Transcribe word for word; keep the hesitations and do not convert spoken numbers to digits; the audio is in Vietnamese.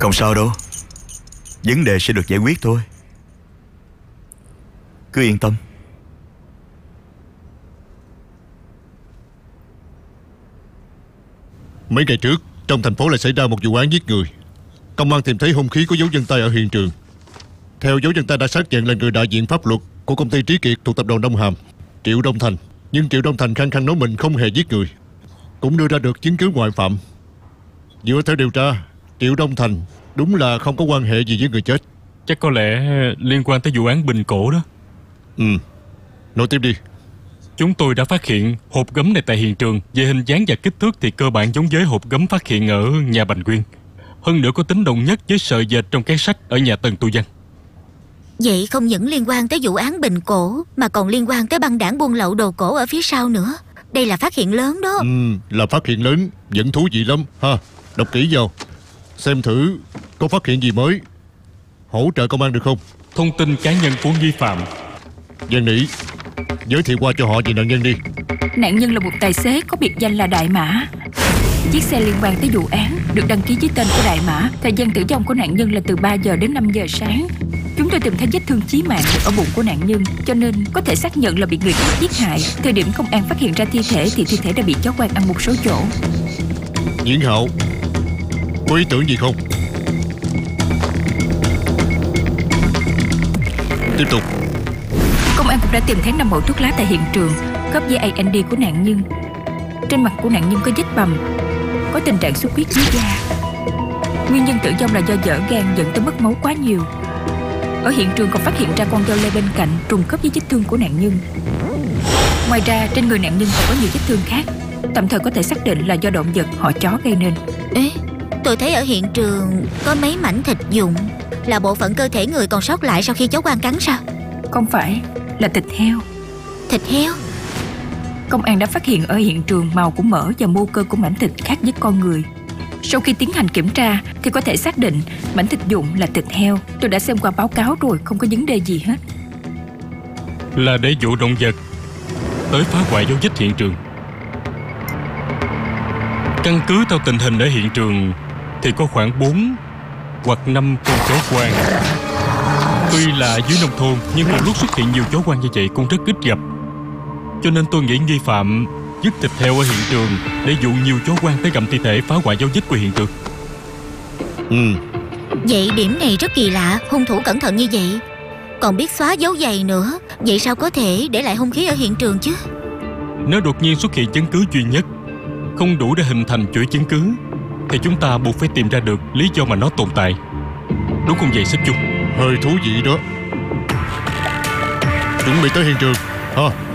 Không sao đâu, vấn đề sẽ được giải quyết thôi. Cứ yên tâm. Mấy ngày trước, trong thành phố lại xảy ra một vụ án giết người. Công an tìm thấy hung khí có dấu vân tay ở hiện trường. Theo dấu vân tay đã xác nhận là người đại diện pháp luật của công ty Trí Kiệt thuộc tập đoàn Đông Hàm, Triệu Đông Thành. Nhưng Triệu Đông Thành khăng khăng nói mình không hề giết người, cũng đưa ra được chứng cứ ngoại phạm. Dựa theo điều tra, Triệu Đông Thành đúng là không có quan hệ gì với người chết. Chắc có lẽ liên quan tới vụ án Bình Cổ đó. Ừ, nói tiếp đi. Chúng tôi đã phát hiện hộp gấm này tại hiện trường. Về hình dáng và kích thước thì cơ bản giống với hộp gấm phát hiện ở nhà Bành Quyên. Hơn nữa có tính đồng nhất với sợi dệt trong cái sách ở nhà Tần Tu Văn. Vậy không những liên quan tới vụ án Bình Cổ, mà còn liên quan tới băng đảng buôn lậu đồ cổ ở phía sau nữa. Đây là phát hiện lớn đó. Ừ, là phát hiện lớn, vẫn thú vị lắm ha. Đọc kỹ vào, xem thử có phát hiện gì mới, hỗ trợ công an được không? Thông tin cá nhân của nghi phạm. Giang Nĩ, giới thiệu qua cho họ về nạn nhân đi. Nạn nhân là một tài xế có biệt danh là Đại Mã. Chiếc xe liên quan tới vụ án được đăng ký dưới tên của Đại Mã. Thời gian tử vong của nạn nhân là từ ba giờ đến năm giờ sáng. Chúng tôi tìm thấy vết thương chí mạng ở bụng của nạn nhân, cho nên có thể xác nhận là bị người khác giết hại. Thời điểm công an phát hiện ra thi thể thì thi thể đã bị chó quan ăn một số chỗ. Diễn Hạo, có ý tưởng gì không? Tiếp tục. Công an cũng đã tìm thấy năm mẫu thuốc lá tại hiện trường, khớp với a en đê của nạn nhân. Trên mặt của nạn nhân có vết bầm, có tình trạng xuất huyết dưới da. Nguyên nhân tử vong là do vỡ gan dẫn tới mất máu quá nhiều. Ở hiện trường còn phát hiện ra con dao lê bên cạnh trùng khớp với vết thương của nạn nhân. Ngoài ra trên người nạn nhân còn có nhiều vết thương khác, tạm thời có thể xác định là do động vật họ chó gây nên. Ê, tôi thấy ở hiện trường có mấy mảnh thịt dụng, là bộ phận cơ thể người còn sót lại sau khi chó quan cắn sao? Không phải, là thịt heo. Thịt heo? Công an đã phát hiện ở hiện trường màu của mỡ và mô cơ của mảnh thịt khác với con người. Sau khi tiến hành kiểm tra thì có thể xác định mảnh thịt dụng là thịt heo. Tôi đã xem qua báo cáo rồi, không có vấn đề gì hết. Là để dụ động vật tới phá hoại dấu vết hiện trường. Căn cứ theo tình hình ở hiện trường thì có khoảng bốn hoặc năm con chó hoang. Tuy là dưới nông thôn nhưng một lúc xuất hiện nhiều chó hoang như vậy cũng rất ít gặp. Cho nên tôi nghĩ nghi phạm vứt thịt heo ở hiện trường để dụ nhiều chó hoang tới gặm thi thể, phá hoại dấu vết của hiện trường. Ừ. Vậy điểm này rất kỳ lạ. Hung thủ cẩn thận như vậy, còn biết xóa dấu giày nữa. Vậy sao có thể để lại hung khí ở hiện trường chứ? Nếu đột nhiên xuất hiện chứng cứ duy nhất không đủ để hình thành chuỗi chứng cứ thì chúng ta buộc phải tìm ra được lý do mà nó tồn tại. Đúng không vậy sếp Chung? Hơi thú vị đó. Chuẩn bị tới hiện trường ha.